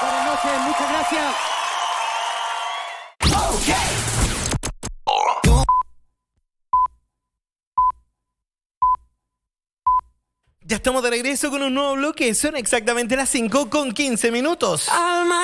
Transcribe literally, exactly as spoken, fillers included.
Buenas noches, muchas gracias. Ya estamos de regreso con un nuevo bloque. Son exactamente las cinco con quince minutos. Alma